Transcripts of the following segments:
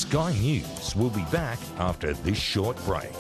Sky News will be back after this short break.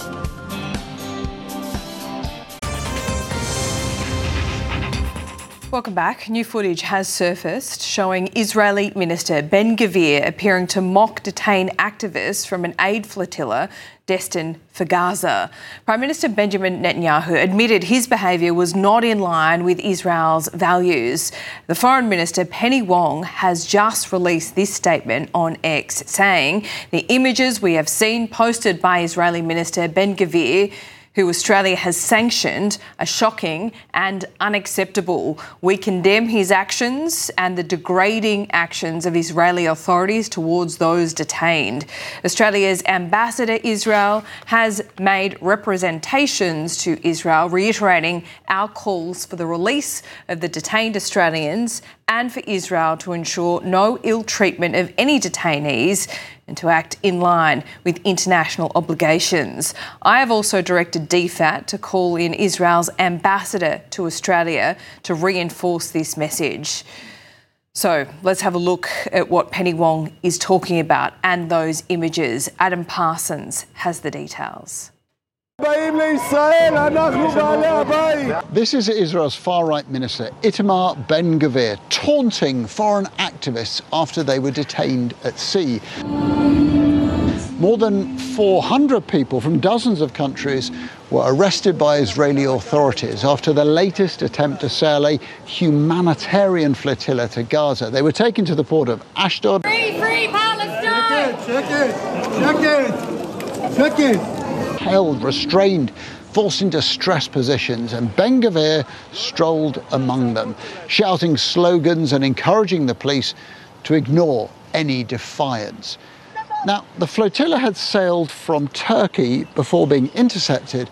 Welcome back. New footage has surfaced showing Israeli Minister Ben-Gvir appearing to mock detained activists from an aid flotilla destined for Gaza. Prime Minister Benjamin Netanyahu admitted his behaviour was not in line with Israel's values. The Foreign Minister, Penny Wong, has just released this statement on X, saying the images we have seen posted by Israeli Minister Ben-Gvir, who Australia has sanctioned, are shocking and unacceptable. We condemn his actions and the degrading actions of Israeli authorities towards those detained. Australia's ambassador to Israel has made representations to Israel, reiterating our calls for the release of the detained Australians and for Israel to ensure no ill treatment of any detainees and to act in line with international obligations. I have also directed DFAT to call in Israel's ambassador to Australia to reinforce this message. So let's have a look at what Penny Wong is talking about and those images. Adam Parsons has the details. This is Israel's far-right minister, Itamar Ben-Gvir, taunting foreign activists after they were detained at sea. More than 400 people from dozens of countries were arrested by Israeli authorities after the latest attempt to sail a humanitarian flotilla to Gaza. They were taken to the port of Ashdod. Free Palestine! Check it! Held, restrained, forced into stress positions, and Ben-Gvir strolled among them, shouting slogans and encouraging the police to ignore any defiance. Now, the flotilla had sailed from Turkey before being intercepted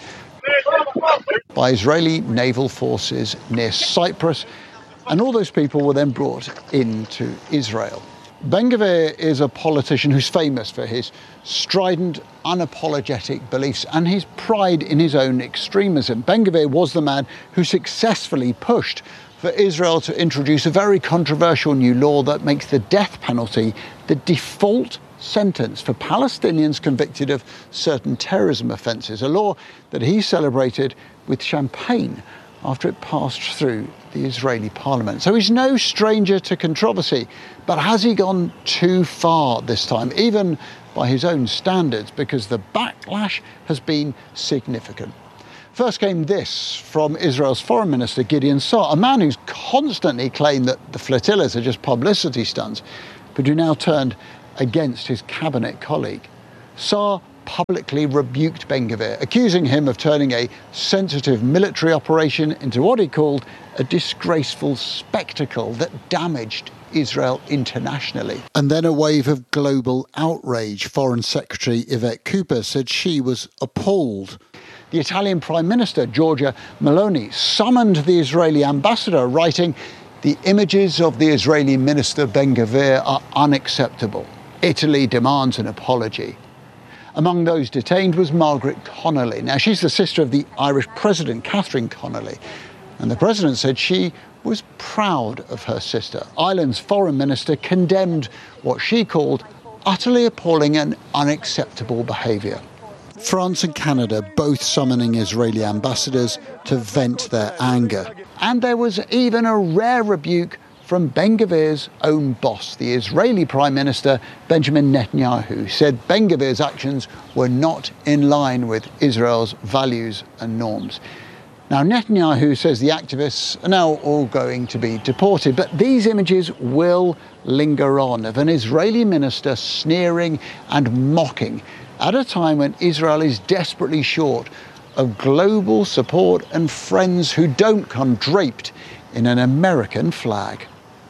by Israeli naval forces near Cyprus, and all those people were then brought into Israel. Ben-Gvir is a politician who's famous for his strident, unapologetic beliefs and his pride in his own extremism. Ben-Gvir was the man who successfully pushed for Israel to introduce a very controversial new law that makes the death penalty the default sentence for Palestinians convicted of certain terrorism offences, a law that he celebrated with champagne after it passed through the Israeli parliament. So he's no stranger to controversy, but has he gone too far this time, even by his own standards, because the backlash has been significant. First came this from Israel's Foreign Minister Gideon Saar, a man who's constantly claimed that the flotillas are just publicity stunts, but who now turned against his cabinet colleague. Saar publicly rebuked Ben-Gvir, accusing him of turning a sensitive military operation into what he called a disgraceful spectacle that damaged Israel internationally. And then a wave of global outrage. Foreign Secretary Yvette Cooper said she was appalled. The Italian Prime Minister, Giorgia Meloni, summoned the Israeli ambassador, writing, "The images of the Israeli minister Ben-Gvir are unacceptable. Italy demands an apology." Among those detained was Margaret Connolly. Now, she's the sister of the Irish President, Catherine Connolly. And the President said she was proud of her sister. Ireland's Foreign Minister condemned what she called utterly appalling and unacceptable behaviour. France and Canada both summoning Israeli ambassadors to vent their anger. And there was even a rare rebuke from Ben-Gvir's own boss, the Israeli Prime Minister Benjamin Netanyahu, said Ben-Gvir's actions were not in line with Israel's values and norms. Now, Netanyahu says the activists are now all going to be deported, but these images will linger on of an Israeli minister sneering and mocking at a time when Israel is desperately short of global support and friends who don't come draped in an American flag.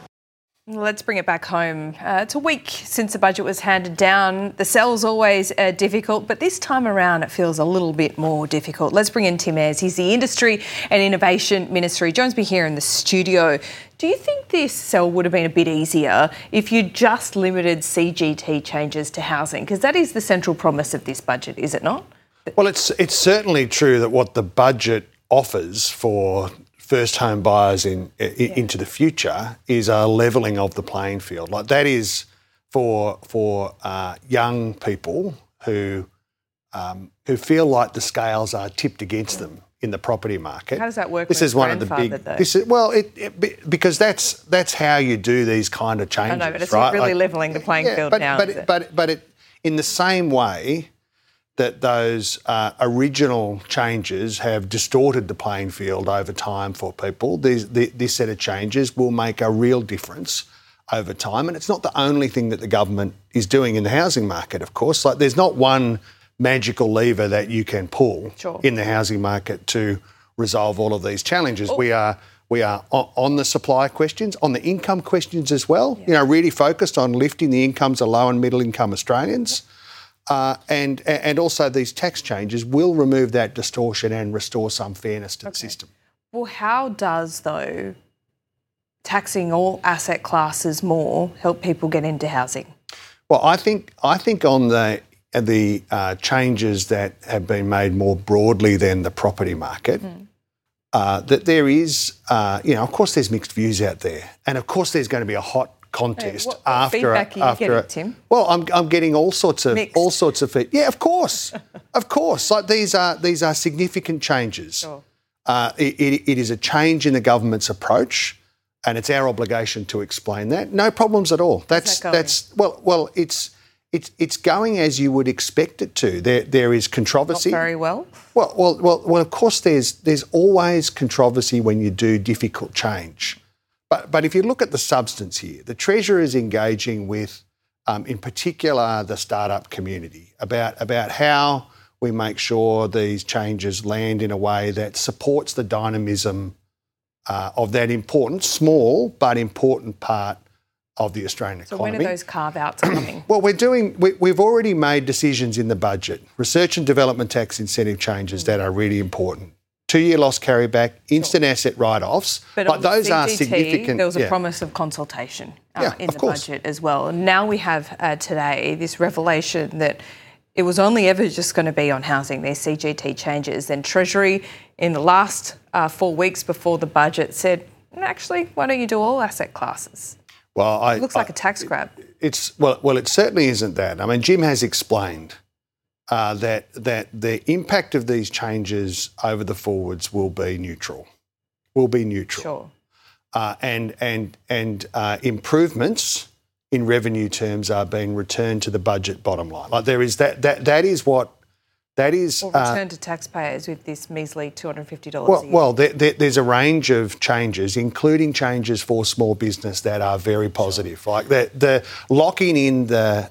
Let's bring it back home. It's a week since the budget was handed down. The sell's always difficult, but this time around it feels a little bit more difficult. Let's bring in Tim Ayres. He's the Industry and Innovation Minister. He joins me here in the studio. Do you think this sell would have been a bit easier if you just limited CGT changes to housing? Because that is the central promise of this budget, is it not? Well, it's certainly true that what the budget offers for first home buyers into the future is a levelling of the playing field. Like that is for young people who feel like the scales are tipped against them in the property market. How does that work? This is one of the big. Because that's how you do these kind of changes. I know, but it's right? not really levelling the playing field now. But in the same way that those original changes have distorted the playing field over time for people, this set of changes will make a real difference over time. And it's not the only thing that the government is doing in the housing market, of course. Like, there's not one magical lever that you can pull in the housing market to resolve all of these challenges. We are on the supply questions, on the income questions as well, really focused on lifting the incomes of low and middle income Australians. And also these tax changes will remove that distortion and restore some fairness to the system. Well, how does, though, taxing all asset classes more help people get into housing? Well, I think on the changes that have been made more broadly than the property market, that there is, of course, there's mixed views out there, and of course, there's going to be a hot contest what feedback are you getting, Tim? Well, I'm getting all sorts of feedback. Yeah, of course, of course. Like, these are significant changes. Sure. It is a change in the government's approach, and it's our obligation to explain that. No problems at all. That's it's going as you would expect it to. There is controversy. Not very well. Well. Of course, there's always controversy when you do difficult change. But if you look at the substance here, the Treasurer is engaging with, in particular, the startup community about how we make sure these changes land in a way that supports the dynamism of that important, small but important part of the Australian economy. So when are those carve-outs coming? Well, we've already made decisions in the budget, research and development tax incentive changes that are really important. 2-year loss carryback, instant asset write-offs. But those CGT, are significant. There was a promise of consultation in the course. budget as well. And now we have today this revelation that it was only ever just going to be on housing, these CGT changes. Then Treasury, in the last 4 weeks before the budget, said, actually, why don't you do all asset classes? Well, it looks like a tax grab. It certainly isn't that. I mean, Jim has explained that the impact of these changes over the forwards will be neutral. Sure. And improvements in revenue terms are being returned to the budget bottom line. Like, there is that is what. That is return to taxpayers with this measly $250 a year. Well, there's a range of changes, including changes for small business, that are very positive. Sure. Like the locking in the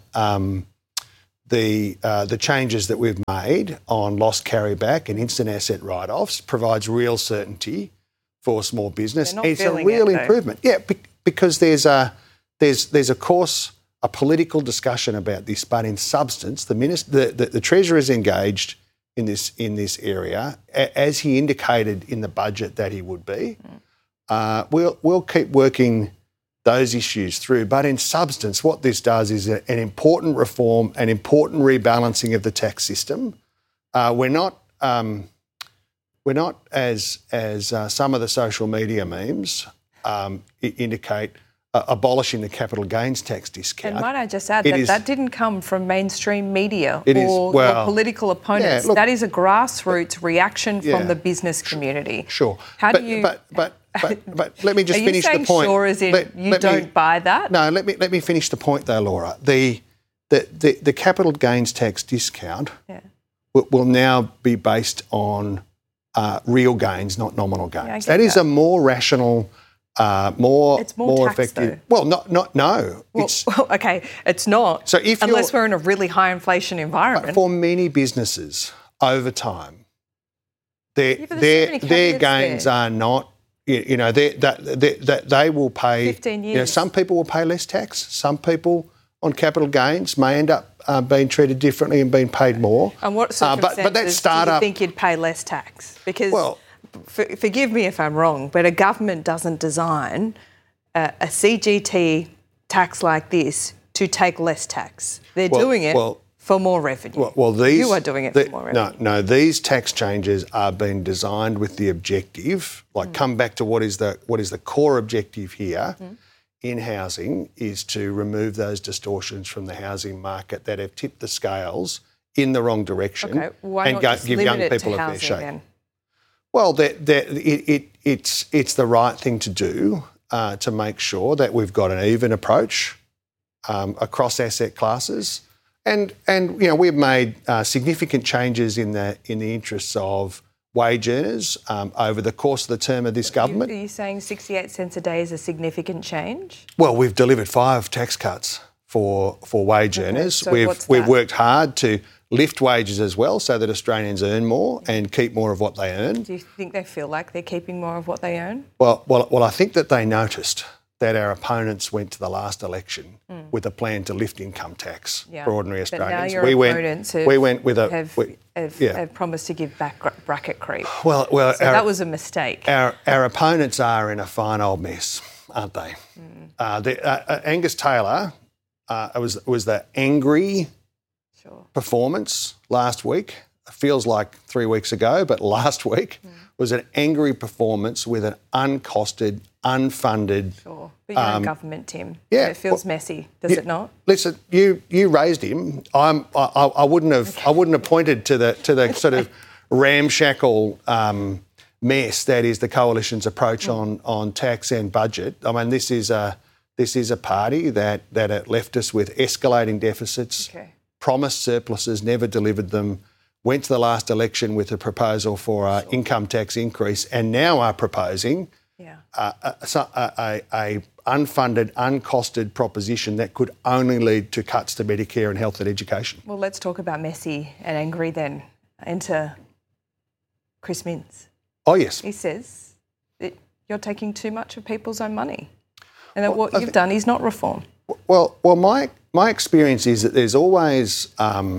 changes that we've made on loss carryback and instant asset write-offs provides real certainty for small business. It's a real improvement. Yeah, because there's of course a political discussion about this, but in substance, the Treasurer is engaged in this area, as he indicated in the budget that he would be. We'll keep working those issues through, but in substance, what this does is an important reform, an important rebalancing of the tax system. We're not as some of the social media memes indicate, abolishing the capital gains tax discount. And might I just add that didn't come from mainstream media or political opponents. Yeah, look, that is a grassroots reaction from the business community. Sure. How do you? But let me just finish the point. Are you saying sure as in you don't buy that? No. Let me finish the point though, Laura. The capital gains tax discount will now be based on real gains, not nominal gains. That is a more rational. It's more effective. Though. Well, no. Okay, it's not. So unless we're in a really high inflation environment. For many businesses, over time, their gains are not. They will pay. 15 years. Some people will pay less tax. Some people on capital gains may end up being treated differently and being paid more. And what circumstances but that startup, do you think you'd pay less tax? Because forgive me if I'm wrong, but a government doesn't design a CGT tax like this to take less tax. They're doing it for more revenue. You are doing it for more revenue. No, these tax changes are being designed with the objective, come back to what is the core objective here, in housing is to remove those distortions from the housing market that have tipped the scales in the wrong direction and give young people a fair shake. Then? Well, it's the right thing to do to make sure that we've got an even approach across asset classes, and we've made significant changes in the interests of wage earners over the course of the term of this government. Are you saying 68 cents a day is a significant change? Well, we've delivered 5 tax cuts for wage earners. So we've worked hard to lift wages as well so that Australians earn more and keep more of what they earn. Do you think they feel like they're keeping more of what they earn? Well, I think that they noticed that our opponents went to the last election with a plan to lift income tax for ordinary Australians. But now your opponents have promised to give back bracket creep. So that was a mistake. Our opponents are in a fine old mess, aren't they? Angus Taylor was the angry performance last week. It feels like 3 weeks ago, but last week was an angry performance with an uncosted, unfunded. Sure, but you're in government, Tim. Yeah, so it feels messy, does it not? Listen, you raised him. I wouldn't have pointed to the sort of ramshackle mess that is the coalition's approach on tax and budget. I mean, this is a party that left us with escalating deficits. Okay. Promised surpluses, never delivered them, went to the last election with a proposal for an income tax increase, and now are proposing a unfunded, uncosted proposition that could only lead to cuts to Medicare and health and education. Well, let's talk about messy and angry then. Enter Chris Minns. Oh, yes. He says that you're taking too much of people's own money and that what you've done is not reform. Well, my experience is that there's always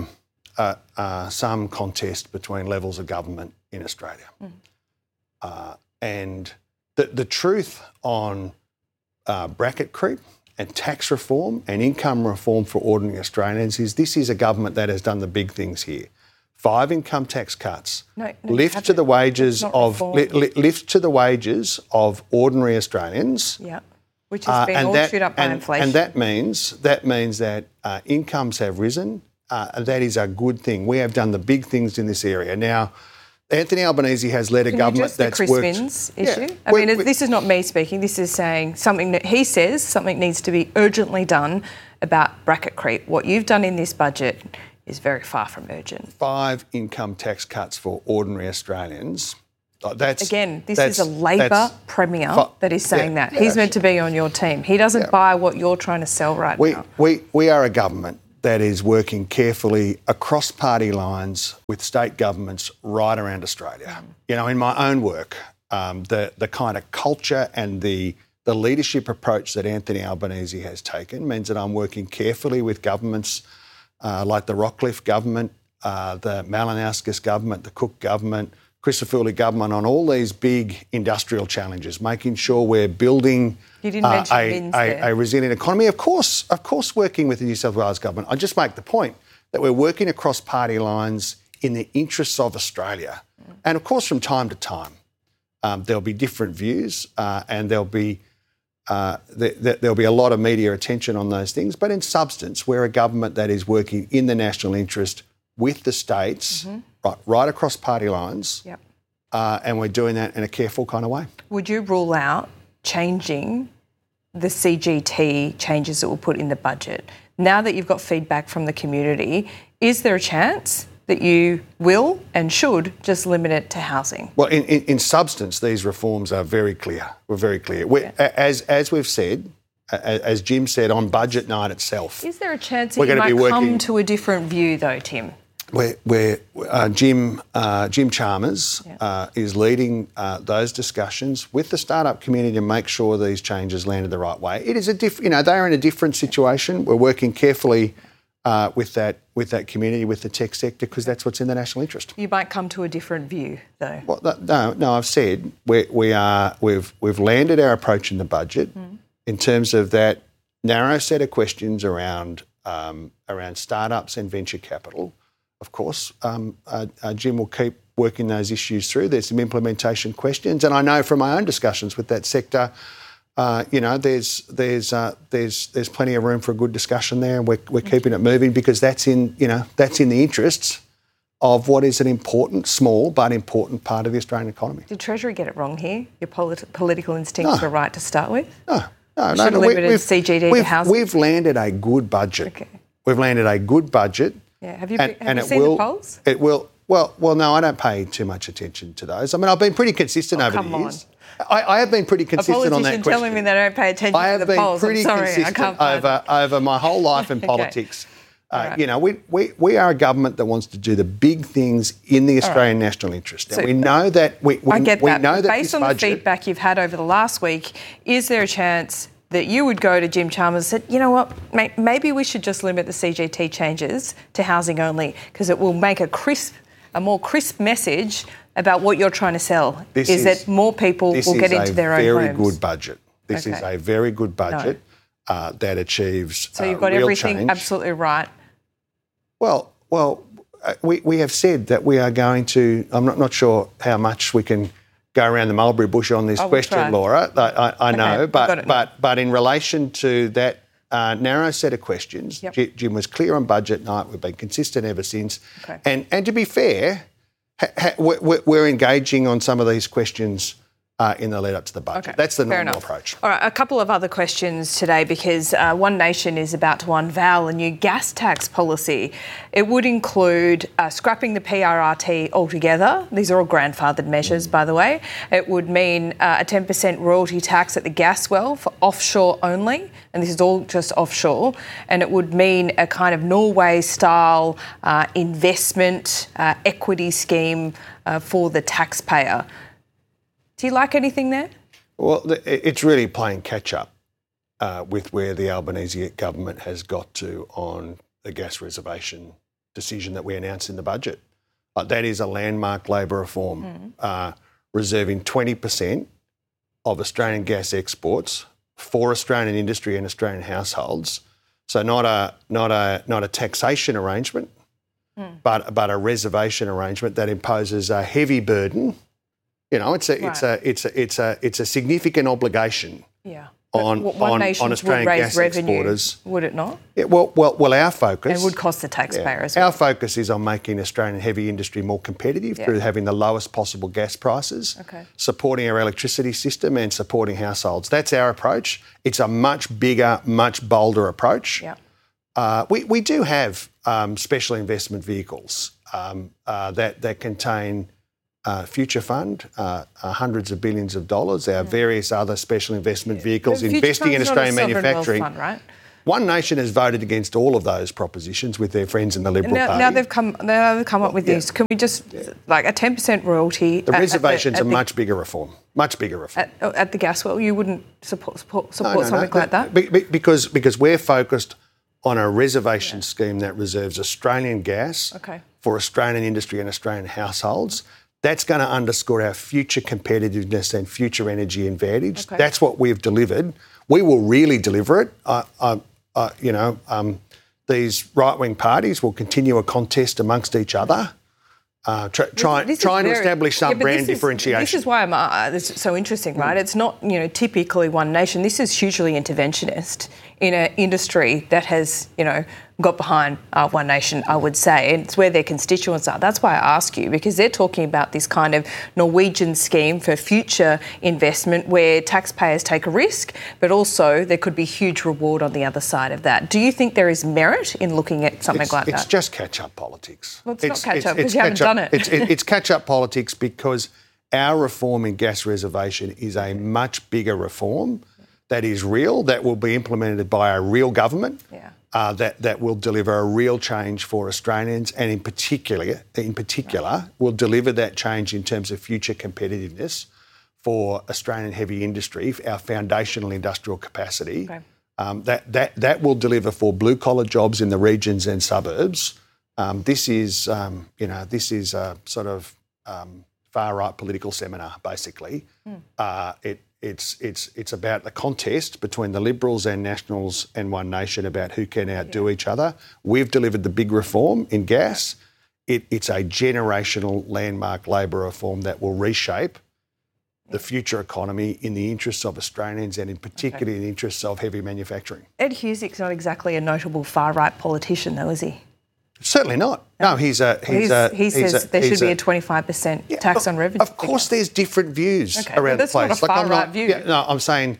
some contest between levels of government in Australia. And the truth on bracket creep and tax reform and income reform for ordinary Australians is this is a government that has done the big things here. 5 income tax cuts, lift to the wages of ordinary Australians. Yeah. Which has been all chewed up by inflation. And that means that incomes have risen. That is a good thing. We have done the big things in this area. Now, Anthony Albanese has led a government that's worked... Can you just the Chris Minns issue? I mean, this is not me speaking. This is saying something that he says something needs to be urgently done about bracket creep. What you've done in this budget is very far from urgent. 5 income tax cuts for ordinary Australians... This is a Labor Premier that is saying that. He's meant to be on your team. He doesn't buy what you're trying to sell now. We are a government that is working carefully across party lines with state governments right around Australia. In my own work, the kind of culture and the leadership approach that Anthony Albanese has taken means that I'm working carefully with governments like the Rockcliffe government, the Malinowskis government, the Cook government, Christodoulou government on all these big industrial challenges, making sure we're building a resilient economy. Of course, working with the New South Wales government. I just make the point that we're working across party lines in the interests of Australia. And of course, from time to time, there'll be different views and there'll be a lot of media attention on those things. But in substance, we're a government that is working in the national interest with the states, right across party lines, and we're doing that in a careful kind of way. Would you rule out changing the CGT changes that were put in the budget? Now that you've got feedback from the community, is there a chance that you will and should just limit it to housing? Well, in substance, these reforms are very clear. We're very clear. As we've said, as Jim said on budget night itself. Is there a chance that you might come to a different view though, Tim? Jim Chalmers is leading those discussions with the startup community to make sure these changes landed the right way. It is they're in a different situation. We're working carefully with that community, with the tech sector, because that's what's in the national interest. You might come to a different view, though. Well, no. I've said we've landed our approach in the budget in terms of that narrow set of questions around startups and venture capital. Of course, Jim will keep working those issues through. There's some implementation questions, and I know from my own discussions with that sector, there's plenty of room for a good discussion there, and we're keeping it moving because that's in the interests of what is an important, small but important part of the Australian economy. Did Treasury get it wrong here? Your political instincts were right to start with? No. Should have limited CGT to housing. We've landed a good budget. Okay. We've landed a good budget. Yeah. Have you seen the polls? It will. Well, no, I don't pay too much attention to those. I mean, I've been pretty consistent over the years. I have been pretty consistent on that question. Telling me they don't pay attention to the polls. I have been pretty consistent over my whole life in politics. Right. We are a government that wants to do the big things in the Australian national interest. And we know that I get that. Know that based on the feedback you've had over the last week, is there a chance that you would go to Jim Chalmers and say, you know what, maybe we should just limit the CGT changes to housing only because it will make a more crisp message about what you're trying to sell, is that more people will get into their own homes. This is a very good budget. This is a very good budget that achieves So you've got real everything change. absolutely right. Well, we have said that we are going to, I'm not sure how much we can go around the mulberry bush on this question, Laura, I know, but in relation to that narrow set of questions, Jim was clear on budget night, we've been consistent ever since, and to be fair, we're engaging on some of these questions in the lead up to the budget. That's the normal approach. All right, a couple of other questions today because One Nation is about to unveil a new gas tax policy. It would include scrapping the PRRT altogether. These are all grandfathered measures, by the way. It would mean a 10% royalty tax at the gas well for offshore only, and this is all just offshore. And it would mean a kind of Norway-style investment equity scheme for the taxpayer. Do you like anything there? Well, it's really playing catch-up with where the Albanese government has got to on the gas reservation decision that we announced in the budget. That is a landmark Labor reform, reserving 20% of Australian gas exports for Australian industry and Australian households. So not a taxation arrangement, but a reservation arrangement that imposes a heavy burden. You know, it's a significant obligation on Australian gas exporters. Would it not? Yeah, well, our focus... It would cost the taxpayer as well. Our focus is on making Australian heavy industry more competitive through having the lowest possible gas prices, supporting our electricity system and supporting households. That's our approach. It's a much bigger, much bolder approach. Yeah. We do have special investment vehicles that contain... Future Fund, hundreds of billions of dollars, our various other special investment vehicles investing in Australian manufacturing. Fund, right? One Nation has voted against all of those propositions with their friends in the Liberal Party. Now they've come up with this. Can we just, like a 10% royalty... The reservation's a much bigger reform. Much bigger reform. At the gas well, you wouldn't support something like that? Because we're focused on a reservation scheme that reserves Australian gas for Australian industry and Australian households. That's going to underscore our future competitiveness and future energy advantage. That's what we've delivered. We will really deliver it. These right-wing parties will continue a contest amongst each other, trying to establish some brand differentiation. This is why this is so interesting, right? It's not, typically One Nation. This is hugely interventionist in an industry that has, got behind One Nation, I would say, and it's where their constituents are. That's why I ask you, because they're talking about this kind of Norwegian scheme for future investment where taxpayers take a risk, but also there could be huge reward on the other side of that. Do you think there is merit in looking at something like that? It's just catch-up politics. Well, it's not catch-up because you haven't done it. It's catch-up politics because our reform in gas reservation is a much bigger reform that is real, that will be implemented by a real government. That will deliver a real change for Australians, and in particular, will deliver that change in terms of future competitiveness for Australian heavy industry, our foundational industrial capacity. That will deliver for blue collar jobs in the regions and suburbs. This is a sort of far right political seminar, basically. It's about the contest between the Liberals and Nationals and One Nation about who can outdo each other. We've delivered the big reform in gas. It's a generational landmark Labor reform that will reshape the future economy in the interests of Australians and in particular in the interests of heavy manufacturing. Ed Husick's not exactly a notable far-right politician, though, is he? Certainly not. No, he says there should be a 25% tax on revenue. Of course, there's different views around the place. That's not a far-right view. Yeah, no, I'm saying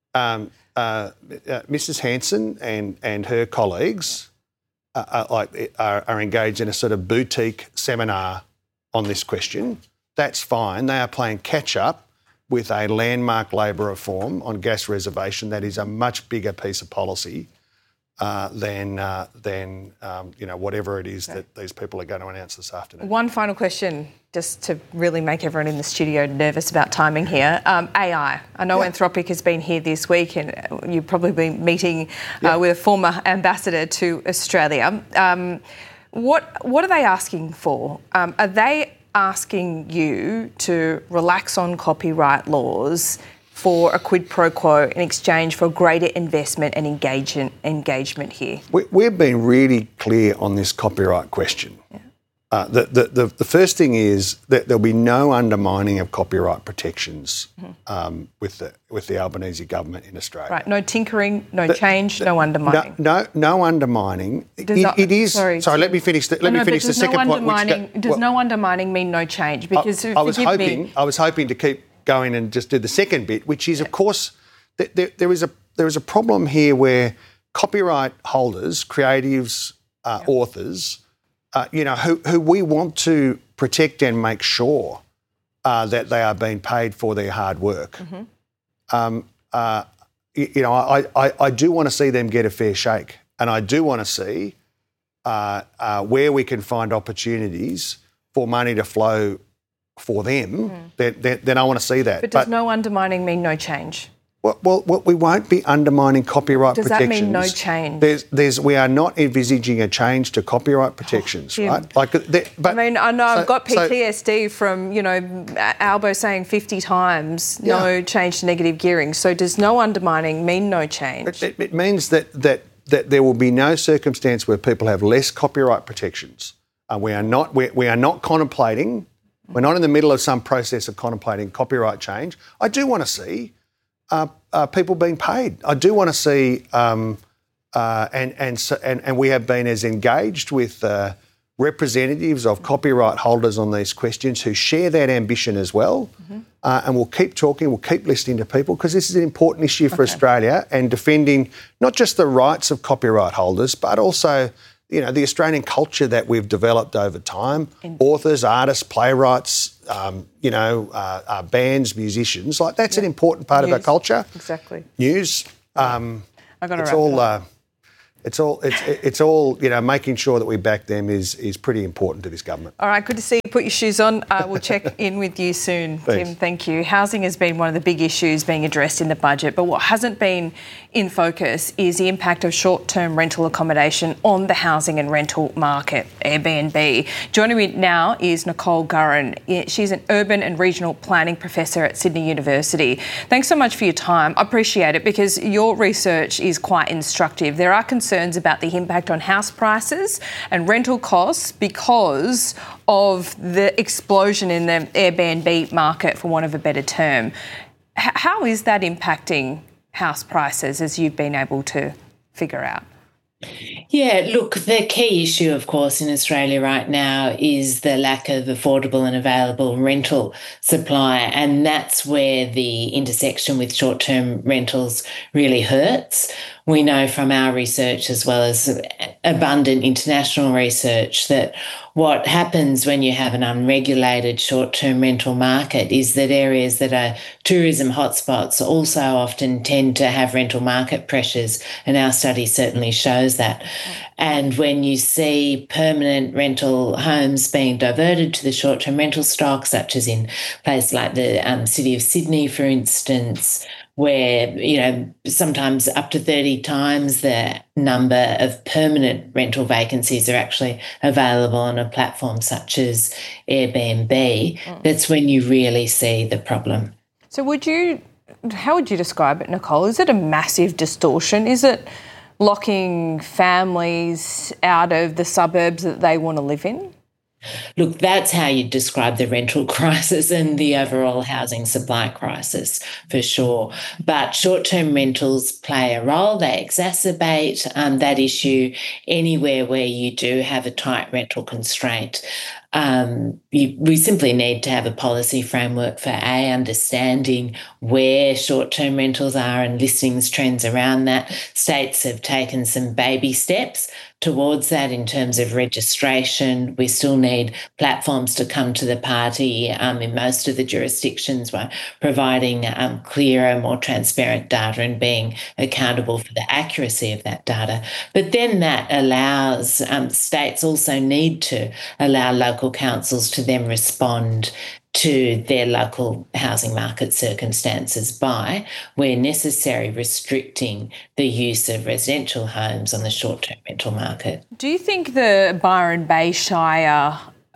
Mrs. Hanson and her colleagues are engaged in a sort of boutique seminar on this question. That's fine. They are playing catch-up with a landmark Labor reform on gas reservation that is a much bigger piece of policy than whatever it is that these people are going to announce this afternoon. One final question, just to really make everyone in the studio nervous about timing here. AI. I know Anthropic has been here this week, and you've probably been meeting with a former ambassador to Australia. What are they asking for? Are they asking you to relax on copyright laws for a quid pro quo in exchange for greater investment and engagement here? We've been really clear on this copyright question. Yeah. The first thing is that there'll be no undermining of copyright protections with the Albanese government in Australia. Right, no tinkering, no change, no undermining. No undermining. Sorry, let me finish the second point. Does no undermining mean no change? Because I was hoping to keep going and just do the second bit, which is, of course, there is a problem here where copyright holders, creatives, authors, who we want to protect and make sure that they are being paid for their hard work. I do want to see them get a fair shake, and I do want to see where we can find opportunities for money to flow for them, then I want to see that. But does no undermining mean no change? Well, we won't be undermining copyright protections. Does that mean no change? We are not envisaging a change to copyright protections, right? I know I've got PTSD from, Albo saying 50 times no change to negative gearing. So does no undermining mean no change? It means that there will be no circumstance where people have less copyright protections. We are not contemplating. We're not in the middle of some process of contemplating copyright change. I do want to see people being paid. I do want to see, and we have been as engaged with representatives of copyright holders on these questions who share that ambition as well. And we'll keep talking, we'll keep listening to people because this is an important issue for Australia and defending not just the rights of copyright holders, but also the Australian culture that we've developed over time, authors, artists, playwrights, bands, musicians, that's an important part of our culture. Exactly. News. It's all making sure that we back them is pretty important to this government. All right, good to see you. Put your shoes on. We'll check in with you soon, Thanks. Tim. Thank you. Housing has been one of the big issues being addressed in the budget, but what hasn't been in focus is the impact of short-term rental accommodation on the housing and rental market, Airbnb. Joining me now is Nicole Gurran. She's an urban and regional planning professor at Sydney University. Thanks so much for your time. I appreciate it because your research is quite instructive. There are concerns about the impact on house prices and rental costs because of the explosion in the Airbnb market, for want of a better term. How is that impacting house prices, as you've been able to figure out? Yeah, look, the key issue, of course, in Australia right now is the lack of affordable and available rental supply, and that's where the intersection with short-term rentals really hurts. We know from our research, as well as abundant international research, that what happens when you have an unregulated short-term rental market is that areas that are tourism hotspots also often tend to have rental market pressures, and our study certainly shows that. And when you see permanent rental homes being diverted to the short-term rental stock, such as in places like the City of Sydney, for instance, where, sometimes up to 30 times the number of permanent rental vacancies are actually available on a platform such as Airbnb, that's when you really see the problem. So how would you describe it, Nicole? Is it a massive distortion? Is it locking families out of the suburbs that they want to live in? Look, that's how you describe the rental crisis and the overall housing supply crisis, for sure. But short-term rentals play a role. They exacerbate that issue anywhere where you do have a tight rental constraint. We simply need to have a policy framework for understanding where short-term rentals are and listings trends around that. States have taken some baby steps towards that in terms of registration. We still need platforms to come to the party in most of the jurisdictions by providing clearer, more transparent data and being accountable for the accuracy of that data. But then that allows states also need to allow local councils to then respond to their local housing market circumstances by, where necessary, restricting the use of residential homes on the short-term rental market. Do you think the Byron Bay Shire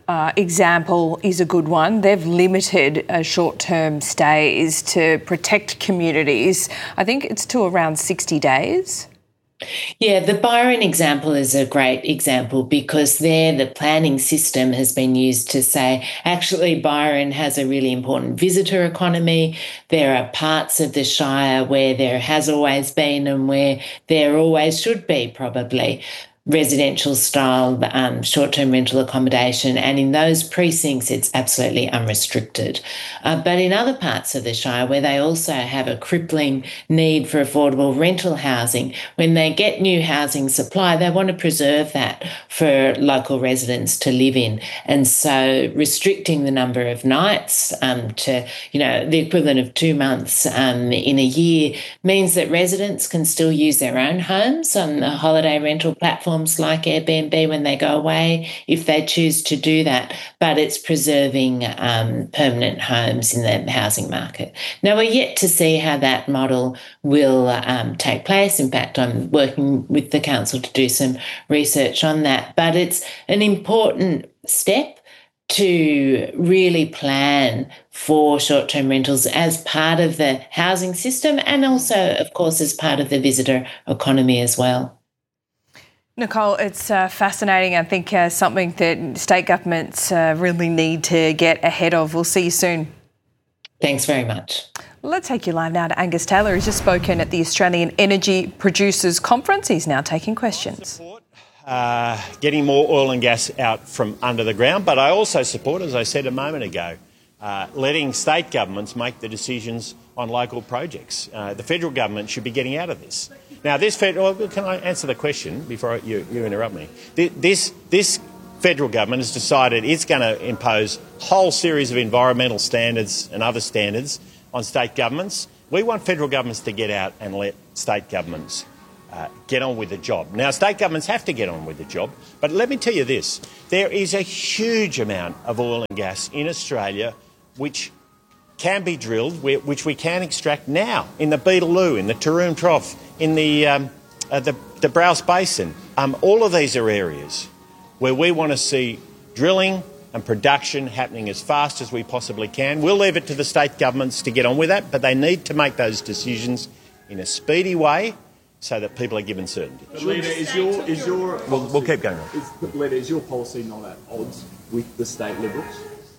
example is a good one? They've limited short-term stays to protect communities. I think it's to around 60 days. Yeah, the Byron example is a great example because there the planning system has been used to say, actually, Byron has a really important visitor economy. There are parts of the Shire where there has always been and where there always should be probably residential style short-term rental accommodation, and in those precincts it's absolutely unrestricted. But in other parts of the Shire where they also have a crippling need for affordable rental housing, when they get new housing supply, they want to preserve that for local residents to live in. And so restricting the number of nights to, the equivalent of 2 months in a year means that residents can still use their own homes on the holiday rental platform like Airbnb when they go away, if they choose to do that, but it's preserving permanent homes in the housing market. Now, we're yet to see how that model will take place. In fact, I'm working with the council to do some research on that, but it's an important step to really plan for short-term rentals as part of the housing system and also, of course, as part of the visitor economy as well. Nicole, it's fascinating. I think something that state governments really need to get ahead of. We'll see you soon. Thanks very much. Let's take you live now to Angus Taylor, who's just spoken at the Australian Energy Producers Conference. He's now taking questions. Getting more oil and gas out from under the ground, but I also support, as I said a moment ago, letting state governments make the decisions on local projects. The federal government should be getting out of this. Now, can I answer the question before you interrupt me? This federal government has decided it's going to impose a whole series of environmental standards and other standards on state governments. We want federal governments to get out and let state governments get on with the job. Now, state governments have to get on with the job, but let me tell you this. There is a huge amount of oil and gas in Australia which can be drilled, which we can extract now in the Beetaloo, in the Taroom Trough, in the Browse Basin. All of these are areas where we want to see drilling and production happening as fast as we possibly can. We'll leave it to the state governments to get on with that, but they need to make those decisions in a speedy way so that people are given certainty. But Leader, is your we'll keep going. Leader, is your policy not at odds with the state Liberals?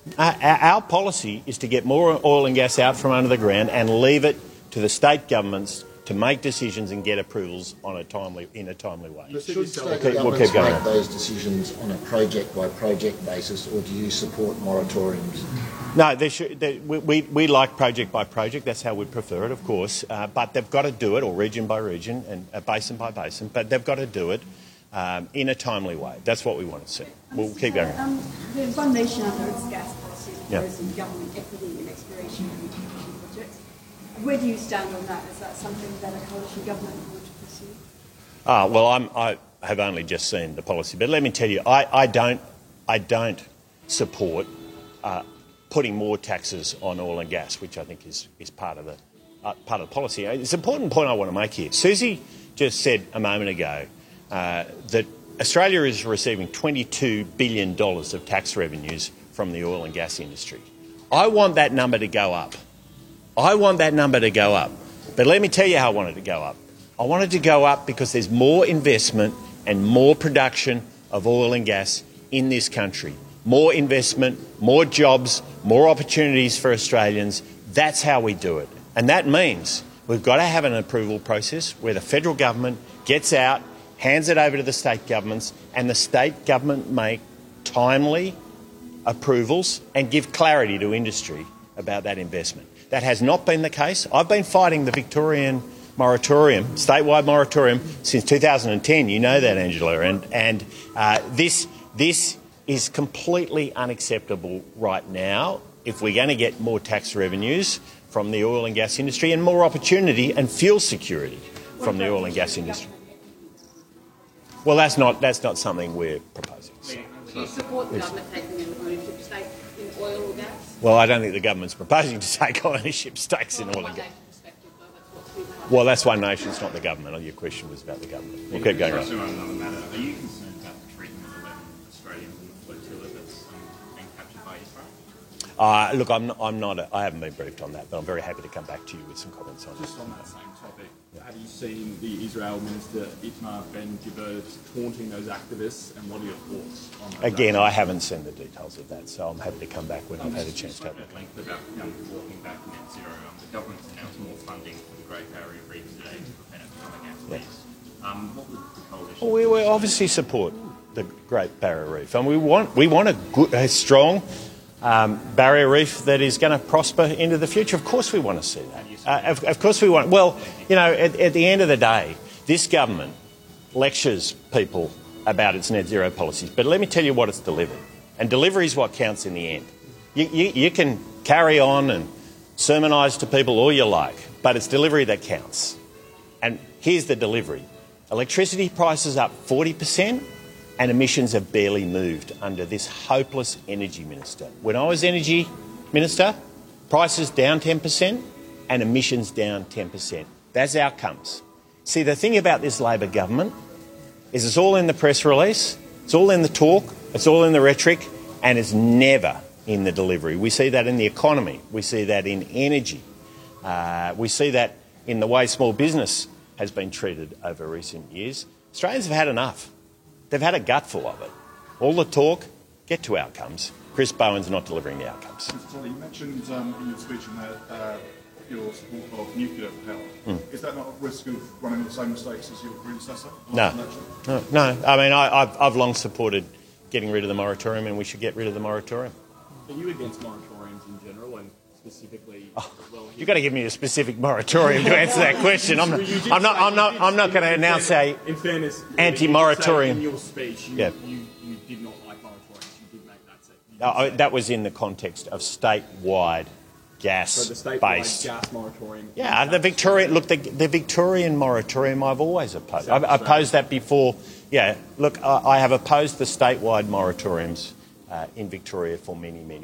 Our policy is to get more oil and gas out from under the ground and leave it to the state governments to make decisions and get approvals in a timely way. Should state governments make those decisions on a project-by-project basis, or do you support moratoriums? No, we like project by project. That's how we prefer it, of course. But they've got to do it, or region by region and basin by basin. But they've got to do it in a timely way. That's what we want to see. We'll keep going. The One Nation under its gas policy requires government equity in exploration and projects. Where do you stand on that? Is that something that a coalition government would pursue? I have only just seen the policy, but let me tell you, I don't support putting more taxes on oil and gas, which I think is part of the policy. It's an important point I want to make here. Susie just said a moment ago that Australia is receiving $22 billion of tax revenues from the oil and gas industry. I want that number to go up. But let me tell you how I want it to go up. I want it to go up because there's more investment and more production of oil and gas in this country. more investment, more jobs, more opportunities for Australians. That's how we do it. And that means we've got to have an approval process where the federal government gets out, hands it over to the state governments, and the state government make timely approvals and give clarity to industry about that investment. That has not been the case. I've been fighting the Victorian moratorium, statewide moratorium, since 2010. You know that, Angela. And this is completely unacceptable right now if we're going to get more tax revenues from the oil and gas industry and more opportunity and fuel security from the oil and gas industry. Well, that's not something we're proposing. Do you support the government taking an ownership stake in oil or gas? Well, I don't think the government's proposing to take ownership stakes in oil and gas. Well, that's One Nation's not the government. Your question was about the government. We'll keep going on. On another matter, are you concerned about the treatment of 11 Australian flotilla that's being captured by Israel? Look, I'm not. I haven't been briefed on that, but I'm very happy to come back to you with some comments on that. Just on that same topic, have you seen the Israel Minister Itamar Ben-Gvir taunting those activists, and what are your thoughts on that? Again, I haven't seen the details of that, so I'm happy to come back when I've had a chance to have a look. About walking back net zero, the government's announced more funding for the Great Barrier Reef today to prevent it becoming extinct. What would the coalition? Well, we obviously support the Great Barrier Reef, and we want a strong barrier reef that is going to prosper into the future. Of course, we want to see that. Of course, we want. Well, you know, at the end of the day, this government lectures people about its net zero policies, but let me tell you what it's delivered, and delivery is what counts in the end. You can carry on and sermonise to people all you like, but it's delivery that counts. And here's the delivery: electricity prices up 40%. And emissions have barely moved under this hopeless energy minister. When I was energy minister, prices down 10% and emissions down 10%. That's outcomes. See, the thing about this Labor government is it's all in the press release, it's all in the talk, it's all in the rhetoric, and it's never in the delivery. We see that in the economy, we see that in energy, we see that in the way small business has been treated over recent years. Australians have had enough. They've had a gutful of it. All the talk, get to outcomes. Chris Bowen's not delivering the outcomes. Mr. Tolley, you mentioned in your speech your support of nuclear power. Is that not at risk of running the same mistakes as your predecessor? No. I mean, I've long supported getting rid of the moratorium, and we should get rid of the moratorium. Are you against moratoriums in general, and specifically? You've got to give me a specific moratorium to answer that question. I'm not going to announce a anti-moratorium. In your speech, you did not like moratoriums. You did make that statement. That was in the context of statewide gas-based. So the statewide gas moratorium. Yeah, the Victorian moratorium I've always opposed. I've opposed that before. Yeah, look, I have opposed the statewide moratoriums in Victoria for many, many